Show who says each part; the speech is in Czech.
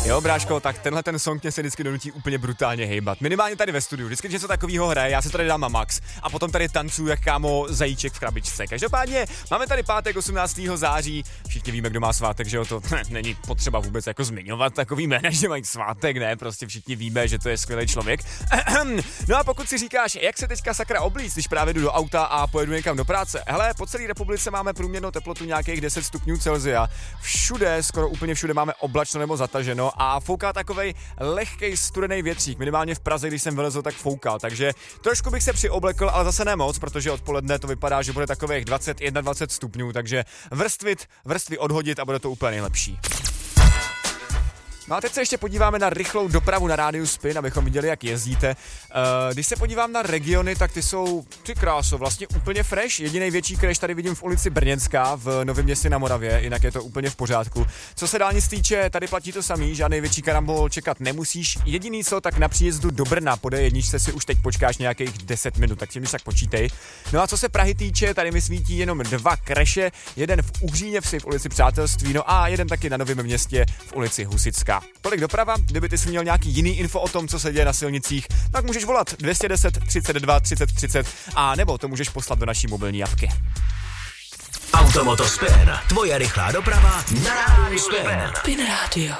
Speaker 1: Jo, bráško, tak tenhle ten song mě se vždycky donutí úplně brutálně hejbat. Minimálně tady ve studiu, vždycky něco takového hraje, já se tady dám max a potom tady tancuju jak kámo zajíček v krabičce. Každopádně máme tady pátek 18. září, všichni víme, kdo má svátek, že jo, to není potřeba vůbec jako zmiňovat takový jména, že mají svátek, ne, prostě všichni víme, že to je skvělý člověk. No a pokud si říkáš, jak se teďka sakra oblíct, když právě jdu do auta a pojedu někam do práce. Hele, po celé republice máme průměrnou teplotu nějakých 10 stupňů Celsia. Všude, skoro úplně všude máme oblačno nebo zataženo a fouká takovej lehkej studený větřík. Minimálně v Praze, když jsem vylezl, tak foukal. Takže trošku bych se přioblekl, ale zase ne moc, protože odpoledne to vypadá, že bude takových 21 stupňů, takže vrstvy odhodit a bude to úplně nejlepší. No a teď se ještě podíváme na rychlou dopravu na rádiu Spin, abychom viděli, jak jezdíte. Když se podívám na regiony, tak ty jsou, ty kráso, vlastně úplně fresh. Jediný větší crash tady vidím v ulici Brněnská v Novém Městě na Moravě, jinak je to úplně v pořádku. Co se dálnic týče, tady platí to samý, žádný větší karambol čekat nemusíš. Jediný co, tak na příjezdu do Brna po D1 si už teď počkáš nějakých 10 minut, tak tím tak počítej. No a co se Prahy týče, tady mi svítí jenom 2 crashe, jeden v Uhříněvsi v ulici Přátelství, no a jeden taky na Novém Městě v ulici Husitská. Tolik doprava, kdyby ty jsi měl nějaký jiný info o tom, co se děje na silnicích, tak můžeš volat 210 32 30 30 a nebo to můžeš poslat do naší mobilní apky.
Speaker 2: Automoto Spin, tvoje rychlá doprava na rádiu Spin.
Speaker 3: Spin Radio.